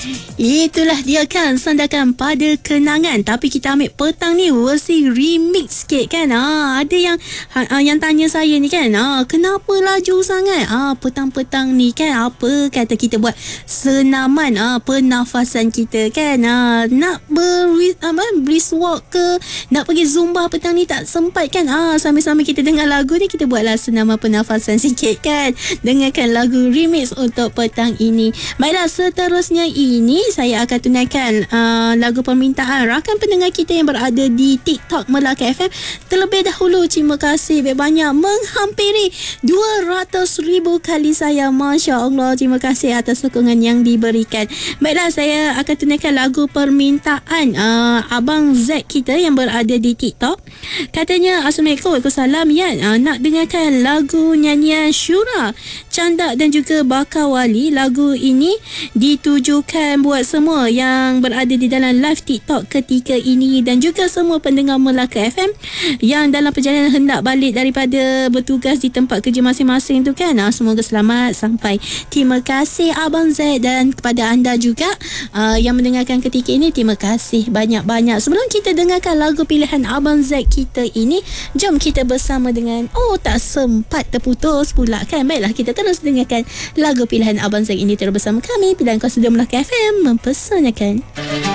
Itulah dia kan, sandakan pada kenangan. Tapi kita ambil petang ni versi remix sikit kan. Ada yang tanya saya ni kan, kenapa laju sangat? Petang-petang ni kan, apa kata kita buat senaman pernafasan kita kan. Nak brisk walk ke, nak pergi zumba petang ni tak sempat kan. Sambil-sambil kita dengar lagu ni, kita buatlah senaman pernafasan sikit kan. Dengarkan lagu remix untuk petang ini. Baiklah, seterusnya ini saya akan tunaikan lagu permintaan rakan pendengar kita yang berada di TikTok Melaka FM. Terlebih dahulu, terima kasih banyak, menghampiri 200,000 kali sayang. Masya Allah, terima kasih atas sokongan yang diberikan. Baiklah, saya akan tunaikan lagu permintaan Abang Z kita yang berada di TikTok. Katanya, Assalamualaikum, Waalaikumsalam ya, nak dengarkan lagu nyanyian Syura, Candak dan juga Bakar Wali. Lagu ini ditujukan buat semua yang berada di dalam live TikTok ketika ini dan juga semua pendengar Melaka FM yang dalam perjalanan hendak balik daripada bertugas di tempat kerja masing-masing tu kan. Semoga selamat sampai. Terima kasih Abang Z, dan kepada anda juga yang mendengarkan ketika ini, terima kasih banyak-banyak. Sebelum kita dengarkan lagu pilihan Abang Z kita ini, jom kita bersama dengan tak sempat terputus pula kan. Baiklah, kita terus dengarkan lagu pilihan Abang Z ini terus bersama kami. Pilihan kau sudah Melaka FM mempersonyakan.